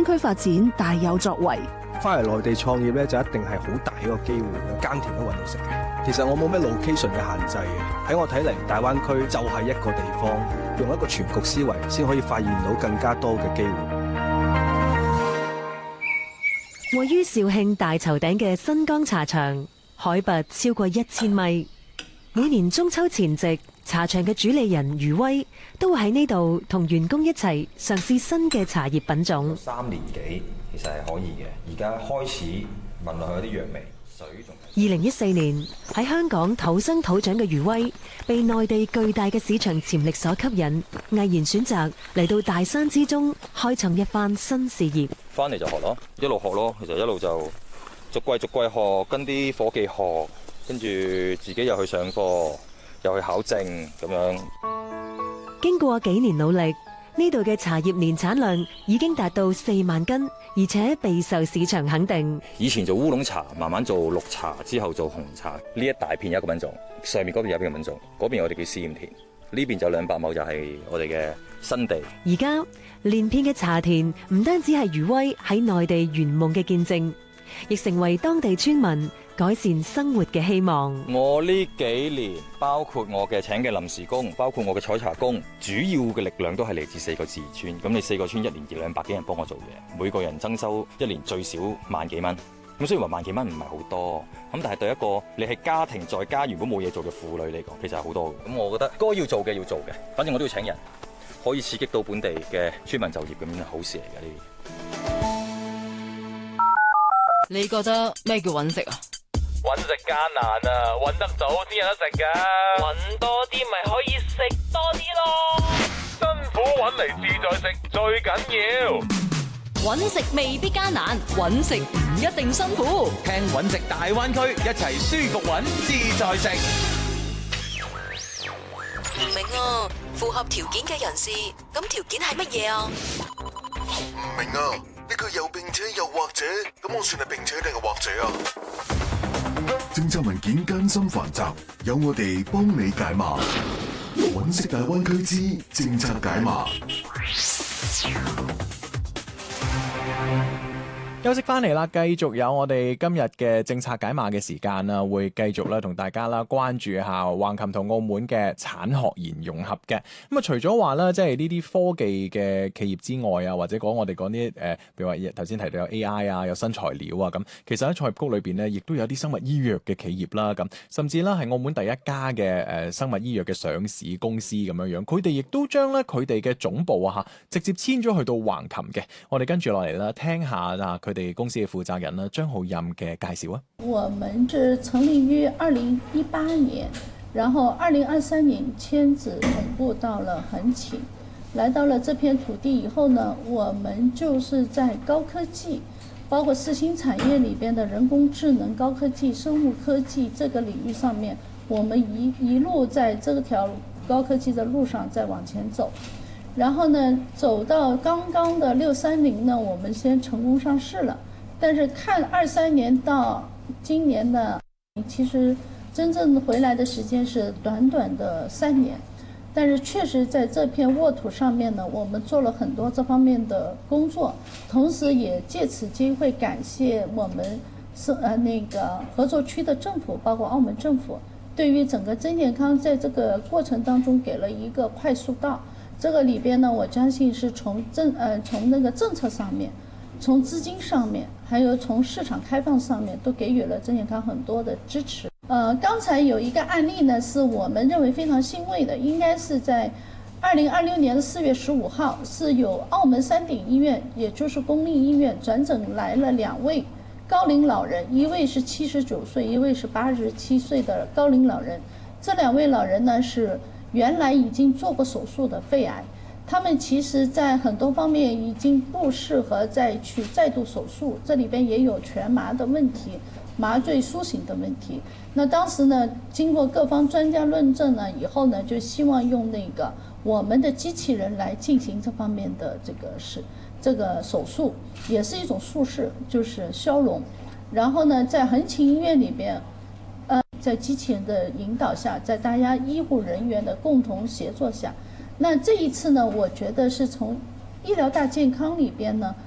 區發展大有作為。 翻嚟內地創業咧，就一定係好大一個機會嘅，耕田都揾到食嘅。其實我冇咩 location 嘅限制嘅，喺我睇嚟，大灣區就係一個地方，用一個全局思維，先可以發現到更加多嘅機會。 位於肇慶大頭頂嘅新江茶場，海拔超過1000米。每年中秋前夕，茶場嘅主理人余威都會喺呢度同員工一齊嘗試新嘅茶葉品種。 3年幾其實係可以嘅，而家開始聞落去有啲藥味。水仲 2014年喺香港土生土長嘅余威，被內地巨大嘅市場潛力所吸引，毅然選擇嚟到大山之中開創一番新事業。 翻嚟就學咯，一路學咯，其實一路就逐季學，跟啲伙計學，跟住自己又去上課，又去考證咁樣。 經過幾年努力，呢度嘅茶葉年產量已經達到4萬斤，而且備受市場肯定。 以前做烏龍茶，慢慢做綠茶，之後做紅茶。呢一大片有一個品種，上面嗰邊有一個品種，嗰邊我哋叫試驗田，呢邊就200畝就係我哋嘅新地。 而家連片嘅茶田唔單止係余威喺內地圓夢嘅見證，亦成為當地村民改善生活嘅希望。 我呢幾年，包括我嘅請嘅臨時工，包括我嘅採茶工，主要嘅力量都係嚟自4個自然村。咁你4個村1年200幾人幫我做嘢，每個人增收1年最少萬幾蚊。咁雖然話萬幾蚊唔係好多，咁但係對一個你係家庭在家如果冇嘢做嘅婦女嚟講，其實係好多嘅。咁我覺得該要做嘅要做嘅，反正我都要請人，可以刺激到本地嘅村民就業，咁樣係好事嚟嘅呢啲。 你覺得咩叫揾食啊？ 揾食艱難啊，揾得早先有得食噶。揾多啲咪可以食多啲咯。辛苦揾嚟自在食最緊要。 揾食未必艱難，揾食唔一定辛苦。 聽揾食大灣區，一齊舒服揾自在食。 唔明啊，符合條件嘅人士，咁條件係乜嘢啊？ 唔明啊，呢個又並且又或者，咁我算係並且定係或者啊？政策文件艱辛繁雜，有我哋幫你解碼。揾食大灣區之政策解碼。 休息翻嚟啦，繼續有我哋今日嘅政策解碼嘅時間啦，會繼續咧同大家啦關注下橫琴同澳門嘅產學研融合嘅。咁啊，除咗話咧，即係呢啲科技嘅企業之外啊，或者我哋講啲譬如話頭先提到有 AI 啊，有新材料啊咁，其實喺創業谷裏邊咧，亦都有啲生物醫藥嘅企業啦，咁甚至啦係澳門第一家嘅生物醫藥嘅上市公司咁樣樣，佢哋亦都將咧佢哋嘅總部啊直接遷咗去到橫琴嘅。我哋跟住落嚟啦，聽下啊佢哋公司嘅負責人啦張浩任嘅介紹啊。 我們是成立於2018年，然後2023年遷址總部到了橫琴。來到了這片土地以後呢，我們就是在高科技，包括新興產業裏邊的人工智能、高科技、生物科技這個領域上面，我們一路在這條高科技的路上再往前走。然後呢，走到剛剛的630呢，我們先成功上市了。但是看23年到今年呢，其實真正回來的時間是短短的3年。但是確實在這片沃土上面呢，我們做了很多這方面的工作，同時也借此機會感謝我們那個合作區的政府，包括澳門政府，對於整個真健康在這個過程當中給了一個快速道。這個裏邊呢，我相信是從那個政策上面，從資金上面，還有從市場開放上面，都給予了真健康很多的支持。剛才有一個案例呢，是我們認為非常欣慰的，應該是在2026年4月15號，是有澳門山頂醫院，也就是公立醫院轉診來了2位高齡老人，一位是79歲，一位是87歲的高齡老人。這2位老人呢，是原來已經做過手術的肺癌，他們其實在很多方面已經不適合再度手術，這裏邊也有全麻的問題，麻醉蘇醒的問題。那當時呢，經過各方專家論證呢以後呢，就希望用那個我們的機器人來進行這方面的這個手術，也是一種術式，就是消融。然後呢，在橫琴醫院裏邊，在機器人的引導下，在大家醫護人員的共同協作下，那這一次呢，我覺得是從醫療大健康裏邊呢，